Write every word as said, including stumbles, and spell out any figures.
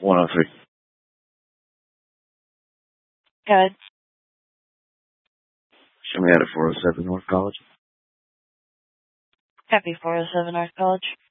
one oh three. Good. Show me out at four oh seven North College. Happy four oh seven North College.